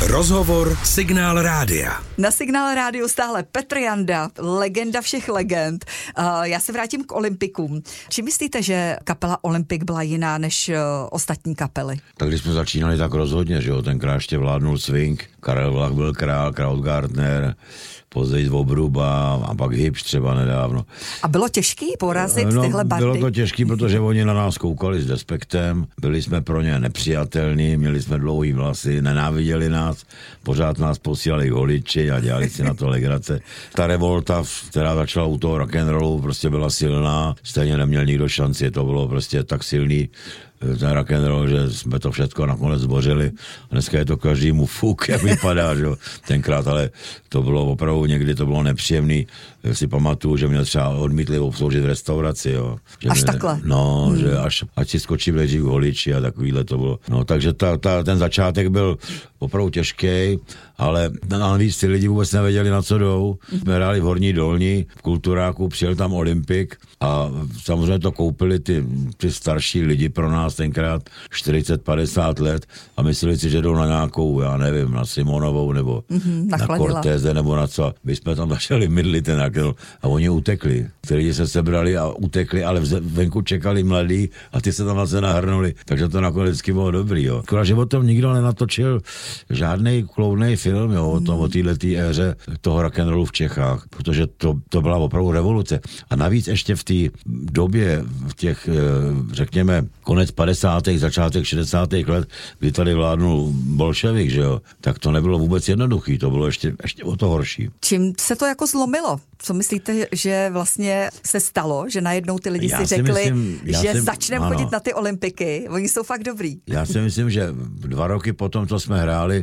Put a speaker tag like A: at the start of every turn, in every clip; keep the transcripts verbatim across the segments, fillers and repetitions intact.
A: Rozhovor Signál Rádia.
B: Na Signál Rádiu stále Petr Janda, legenda všech legend. Uh, já se vrátím k Olympikům. Či myslíte, že kapela Olympik byla jiná než uh, ostatní kapely?
C: Tak když jsme začínali, tak rozhodně, že jo, tenkrát ještě vládnul swing, Karel Vlach byl král, Krautgartner, později Obruba a pak Hipš třeba nedávno.
B: A bylo těžký porazit
C: no,
B: tyhle bardy?
C: Bylo to těžký, protože oni na nás koukali s despektem, byli jsme pro ně nepřijatelní, měli jsme dlouhý vlasy, nenáviděli nás, pořád nás posílali holiči a dělali si na to legrace. Ta revolta, která začala u toho rock'n'rollu, prostě byla silná, stejně neměl nikdo šanci, to bylo prostě tak silný ten rock'n'roll, že jsme to všechno nakonec zbořili. Dneska je to každému fuk, jak vypadá, že jo. Tenkrát, ale to bylo opravdu, někdy to bylo nepříjemný. Já si pamatuju, že mě třeba odmítli obsloužit v restauraci, jo. Že
B: až
C: mě,
B: takhle?
C: No,
B: hmm.
C: že až, ať si skočí vleží holiči a takovýhle to bylo. No, takže ta, ta, ten začátek byl opravdu těžký, ale navíc ty lidi vůbec nevěděli, na co jdou. Jsme hráli v Horní Dolní, v Kulturáku, přijel tam Olympik a samozřejmě to koupili ty, ty starší lidi pro nás tenkrát čtyřicet padesát let a mysleli si, že jdou na nějakou, já nevím, na Simonovou nebo
B: mm-hmm, na,
C: na Cortéze nebo na co. My jsme tam začali mydlit ten rock'n'roll a oni utekli. Ty lidi se sebrali a utekli, ale venku čekali mladí a ty se tam zase nahrnuli. Takže to nakonec bylo dobrý, jo. Akorát, že o tom nikdo nenatočil žádnej kloudnej film, jo, o tom, o této éře toho rock'n'rollu v Čechách, protože to, to byla opravdu revoluce. A navíc ještě v té době, v těch, řekněme, konec padesátých, začátek šedesátých let, kdy tady vládnul bolševik, že jo, tak to nebylo vůbec jednoduchý, to bylo ještě, ještě o to horší.
B: Čím se to jako zlomilo? Co myslíte, že vlastně se stalo, že najednou ty lidi
C: já
B: si
C: si
B: řekli,
C: myslím,
B: že
C: si,
B: začneme
C: ano.
B: chodit na ty olympiky? Oni jsou fakt dobrý.
C: Já si myslím, že dva roky potom, co jsme hráli,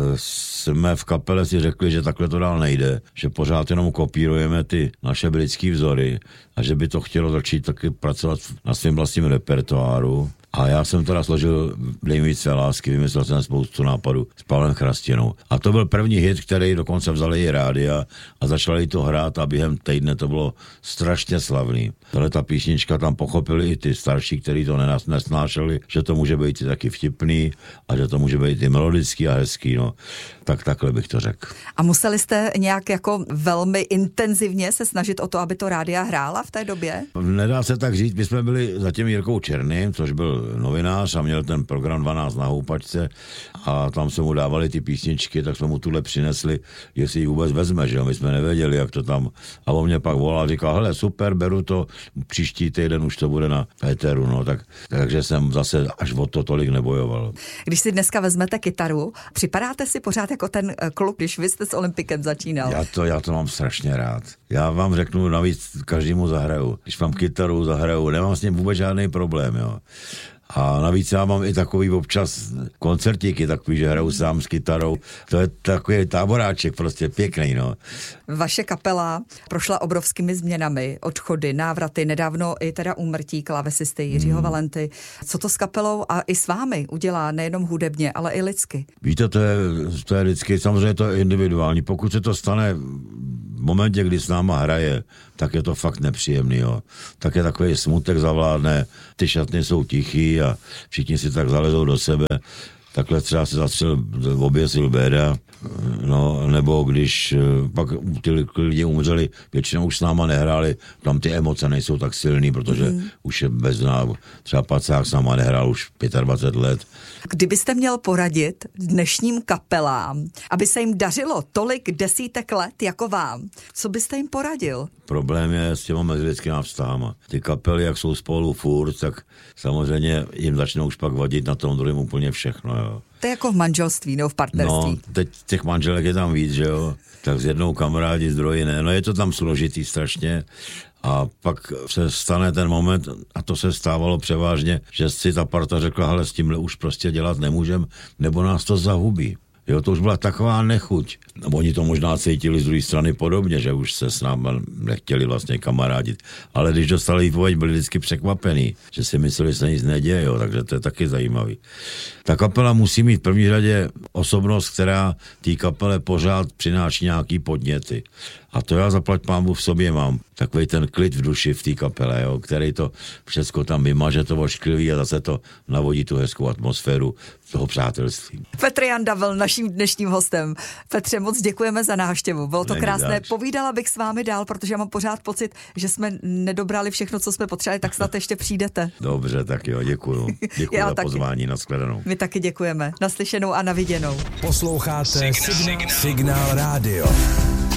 C: jsme v kapele si řekli, že takhle to dál nejde, že pořád jenom kopírujeme ty naše britský vzory a že by to chtělo začít taky pracovat na svém vlastním repertoáru. A já jsem teda složil Dej mi víc své lásky, vymyslel jsem spoustu nápadů s Pavlem Chrastěnou. A to byl první hit, který dokonce vzali i rádia a začali to hrát a během týdne to bylo strašně slavný. Tahle ta písnička tam pochopili i ty starší, kteří to nesnášeli, že to může být i taky vtipný a že to může být i melodický a hezký, no. Tak takhle bych to řekl.
B: A museli jste nějak jako velmi intenzivně se snažit o to, aby to rádia hrála v té době?
C: Nedá se tak říct, my jsme byli za tím Jirkou Černým, což byl novinář a měl ten program dvanáct na houpačce a tam se mu dávali ty písničky, tak jsme mu tuhle přinesli, jestli ji vůbec vezme, že jo, my jsme nevěděli, jak to tam, a on mě pak volal a říkal, hele, super, beru to, příští týden už to bude na éteru, no, tak, takže jsem zase až o to tolik nebojoval.
B: Když si dneska vezmete kytaru, připadáte si pořád jako ten kluk, když vy jste s Olympikem začínal?
C: Já to, já to mám strašně rád. Já vám řeknu, navíc každému zahraju. Když mám kytaru, zahraju, nemám s ním vůbec žádný problém, jo. A navíc já mám i takový občas koncertíky, takový, že hraju sám s kytarou. To je takový táboráček, prostě pěkný, no.
B: Vaše kapela prošla obrovskými změnami, odchody, návraty, nedávno i teda úmrtí klávesisty Jiřího hmm. Valenty. Co to s kapelou a i s vámi udělá nejenom hudebně, ale i lidsky?
C: Víte, to je, to je lidsky, samozřejmě to je individuální. Pokud se to stane v momentě, kdy s náma hraje, tak je to fakt nepříjemný, jo. Tak je takový smutek zavládne, ty šatny jsou tichý a všichni si tak zalezou do sebe. Takhle třeba se zastřel oběsil béda, no, nebo když pak ty lidi umřeli, většinou už s náma nehráli, tam ty emoce nejsou tak silný, protože mm. už je bez nás, třeba Pacák s náma nehrál už dvacet pět let.
B: Kdybyste měl poradit dnešním kapelám, aby se jim dařilo tolik desítek let jako vám, co byste jim poradil?
C: Problém je s těma mezilidskýma vztahama. Ty kapely, jak jsou spolu furt, tak samozřejmě jim začnou už pak vadit na tom druhém úplně všechno, jo.
B: To je jako v manželství nebo v partnerství.
C: No, teď těch manželek je tam víc, že jo. Tak s jednou kamarádi, s druhý ne. No je to tam složitý strašně. A pak se stane ten moment, a to se stávalo převážně, že si ta parta řekla, hele, s tímhle už prostě dělat nemůžem, nebo nás to zahubí. Jo, to už byla taková nechuť. No, oni to možná cítili z druhé strany podobně, že už se s námi nechtěli vlastně kamarádit. Ale když dostali výpověď, byli vždycky překvapený, že si mysleli, že se nic neděje, jo, takže to je taky zajímavý. Ta kapela musí mít v první řadě osobnost, která té kapele pořád přináší nějaký podněty. A to já zaplať pámu v sobě mám. Takový ten klid v duši v té kapele, jo, který to všechno tam vymaže, to ošklivý a zase to navodí tu hezkou atmosféru toho přátelství.
B: Petr Janda byl naším dnešním hostem. Petře, moc děkujeme za návštěvu. Bylo to
C: Není
B: krásné.
C: dáč.
B: Povídala bych s vámi dál, protože já mám pořád pocit, že jsme nedobrali všechno, co jsme potřebovali, tak snad ještě přijdete.
C: Dobře, tak jo, děkuju. Děkuju za
B: taky.
C: pozvání, nashledanou.
B: My taky děkujeme. Naslyšenou a naviděnou.
A: Posloucháte Signál, Signál Rádio.